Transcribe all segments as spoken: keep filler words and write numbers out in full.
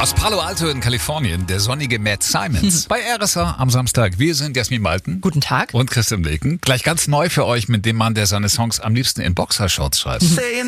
Aus Palo Alto in Kalifornien, der sonnige Matt Simons. Bei R S A am Samstag. Wir sind Jasmin Malten. Guten Tag. Und Christian Leken. Gleich ganz neu für euch mit dem Mann, der seine Songs am liebsten in Boxershorts schreibt.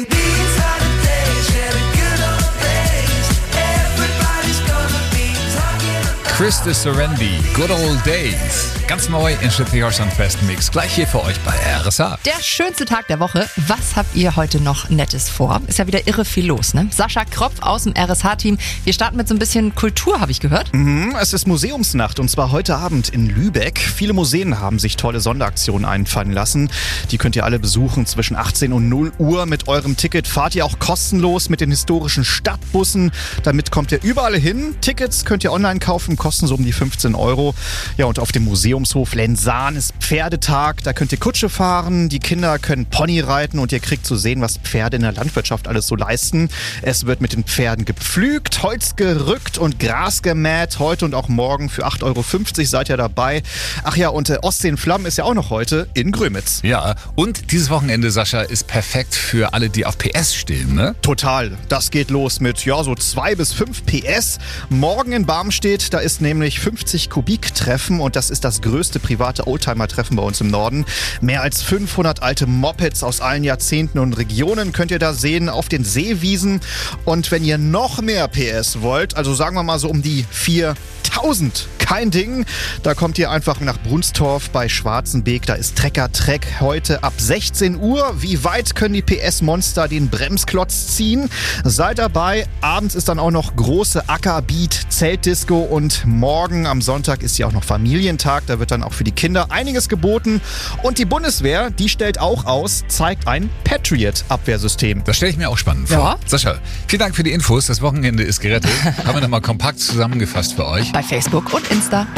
Chris de Serendi, Good Old Days. Ganz neu in Schlippi Horsans besten Mix. Gleich hier für euch bei R S A. Der schönste Tag der Woche. Was habt ihr heute noch Nettes vor? Ist ja wieder irre viel los, ne? Sascha Kropf aus dem R S H-Team. Wir starten mit so ein bisschen Kultur, habe ich gehört. Mhm, es ist Museumsnacht und zwar heute Abend in Lübeck. Viele Museen haben sich tolle Sonderaktionen einfallen lassen. Die könnt ihr alle besuchen zwischen achtzehn und null Uhr. Mit eurem Ticket fahrt ihr auch kostenlos mit den historischen Stadtbussen. Damit kommt ihr überall hin. Tickets könnt ihr online kaufen, kosten so um die fünfzehn Euro. Ja, und auf dem Museumshof Lensahn ist Pferdetag. Da könnt ihr Kutsche fahren, die Kinder können Pony reiten und ihr kriegt zu sehen, was Pferde in der Landwirtschaft alles so leisten. Es wird mit den Pferden gepflügt, Holz gerückt und Gras gemäht. Heute und auch morgen für acht Euro fünfzig seid ihr dabei. Ach ja, und äh, Ostsee in Flammen ist ja auch noch heute in Grömitz. Ja, und dieses Wochenende, Sascha, ist perfekt für alle, die auf P S stehen, ne? Total. Das geht los mit, ja, so zwei bis fünf P S. Morgen in Barmstedt, da ist nämlich fünfzig Kubik-Treffen und das ist das größte private Oldtimer-Treffen bei uns im Norden. Mehr als fünfhundert alte Mopeds aus allen Jahrzehnten und Regionen könnt ihr da sehen auf den Seewiesen. Und wenn ihr noch mehr P S wollt, also sagen wir mal so um die viertausend, kein Ding. Da kommt ihr einfach nach Brunstorf bei Schwarzenbeek. Da ist Trecker Trek heute ab sechzehn Uhr. Wie weit können die P S-Monster den Bremsklotz ziehen? Seid dabei. Abends ist dann auch noch große Ackerbeat, Zeltdisco und morgen am Sonntag ist ja auch noch Familientag. Da wird dann auch für die Kinder einiges geboten. Und die Bundeswehr, die stellt auch aus, zeigt ein Patriot-Abwehrsystem. Das stelle ich mir auch spannend vor. Ja. Sascha, vielen Dank für die Infos. Das Wochenende ist gerettet. Haben wir nochmal kompakt zusammengefasst für euch. Bei Facebook und Insta.